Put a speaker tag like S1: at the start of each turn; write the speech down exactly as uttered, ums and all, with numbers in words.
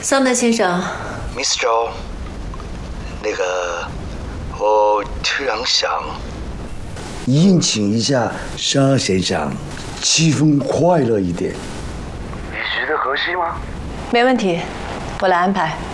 S1: 桑德先生
S2: ，Miss Joe， 那个，我突然想宴请一下沙先生，气氛快乐一点。你觉得合适吗？
S1: 没问题，我来安排。